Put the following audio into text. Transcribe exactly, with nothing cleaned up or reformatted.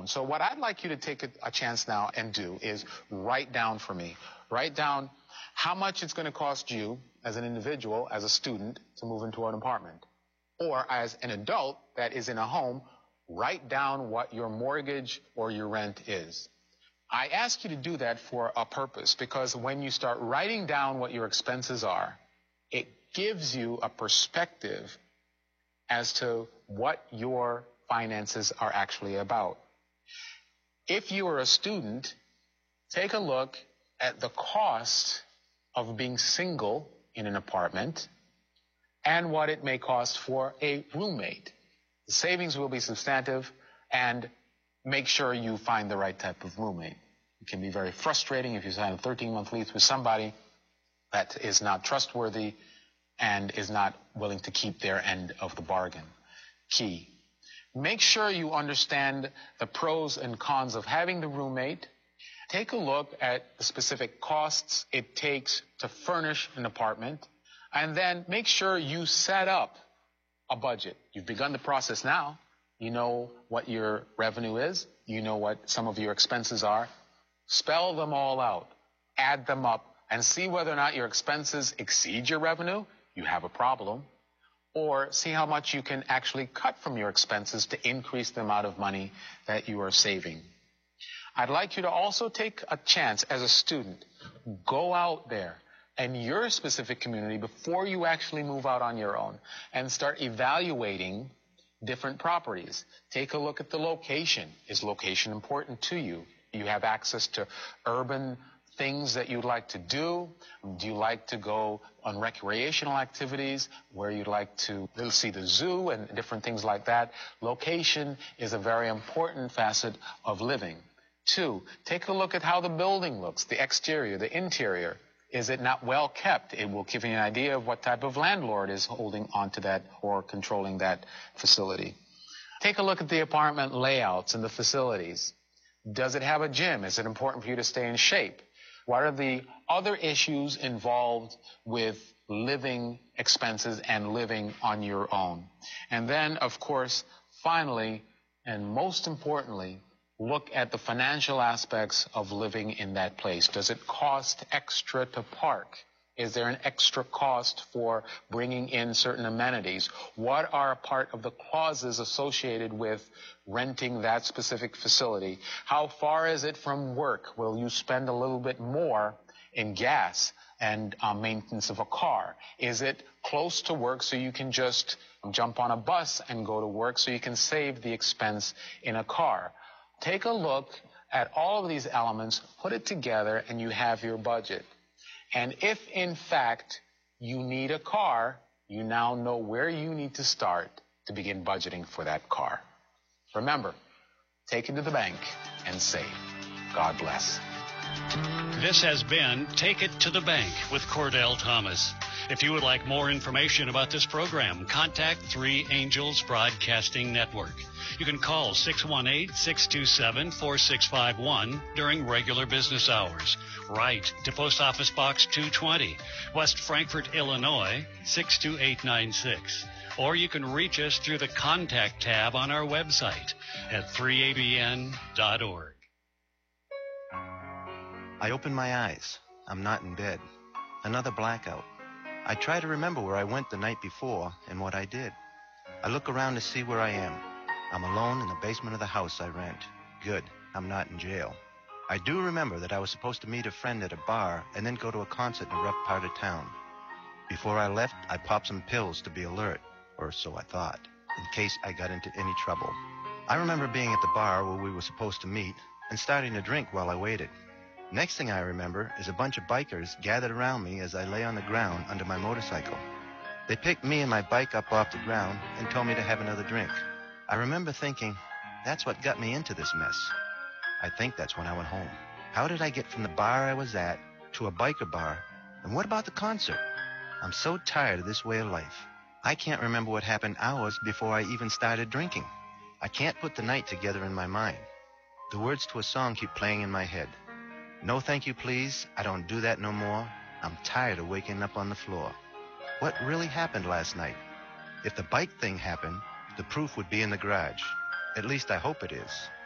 own. So what I'd like you to take a, a chance now and do is write down for me. Write down how much it's going to cost you as an individual, as a student, to move into an apartment. Or as an adult that is in a home, write down what your mortgage or your rent is. I ask you to do that for a purpose, because when you start writing down what your expenses are, it gives you a perspective as to what your finances are actually about. If you are a student, take a look at the cost of being single in an apartment and what it may cost for a roommate. The savings will be substantive, and make sure you find the right type of roommate. It can be very frustrating if you sign a thirteen-month lease with somebody that is not trustworthy and is not willing to keep their end of the bargain. Key. Make sure you understand the pros and cons of having the roommate. Take a look at the specific costs it takes to furnish an apartment, and then make sure you set up a budget. You've begun the process now. You know what your revenue is. You know what some of your expenses are. Spell them all out. Add them up and see whether or not your expenses exceed your revenue. You have a problem. Or see how much you can actually cut from your expenses to increase the amount of money that you are saving. I'd like you to also take a chance as a student. Go out there in your specific community before you actually move out on your own and start evaluating different properties. Take a look at the location. Is location important to you? You have access to urban things that you'd like to do? Do you like to go on recreational activities where you'd like to see the zoo and different things like that? Location is a very important facet of living. Two, take a look at how the building looks, the exterior, the interior. Is it not well kept? It will give you an idea of what type of landlord is holding onto that or controlling that facility. Take a look at the apartment layouts and the facilities. Does it have a gym? Is it important for you to stay in shape? What are the other issues involved with living expenses and living on your own? And then, of course, finally, and most importantly, look at the financial aspects of living in that place. Does it cost extra to park? Is there an extra cost for bringing in certain amenities? What are a part of the clauses associated with renting that specific facility? How far is it from work? Will you spend a little bit more in gas and uh, maintenance of a car? Is it close to work so you can just jump on a bus and go to work so you can save the expense in a car? Take a look at all of these elements, put it together, and you have your budget. And if, in fact, you need a car, you now know where you need to start to begin budgeting for that car. Remember, take it to the bank and save. God bless. This has been Take It to the Bank with Cordell Thomas. If you would like more information about this program, contact Three Angels Broadcasting Network. You can call six one eight, six two seven, four six five one during regular business hours. Write to Post Office Box two twenty, West Frankfort, Illinois, six two eight nine six. Or you can reach us through the Contact tab on our website at three A B N dot org. I open my eyes. I'm not in bed. Another blackout. I try to remember where I went the night before and what I did. I look around to see where I am. I'm alone in the basement of the house I rent. Good, I'm not in jail. I do remember that I was supposed to meet a friend at a bar and then go to a concert in a rough part of town. Before I left, I popped some pills to be alert, or so I thought, in case I got into any trouble. I remember being at the bar where we were supposed to meet and starting to drink while I waited. Next thing I remember is a bunch of bikers gathered around me as I lay on the ground under my motorcycle. They picked me and my bike up off the ground and told me to have another drink. I remember thinking, that's what got me into this mess. I think that's when I went home. How did I get from the bar I was at to a biker bar? And what about the concert? I'm so tired of this way of life. I can't remember what happened hours before I even started drinking. I can't put the night together in my mind. The words to a song keep playing in my head. No thank you please, I don't do that no more. I'm tired of waking up on the floor. What really happened last night? If the bike thing happened, the proof would be in the garage. At least I hope it is.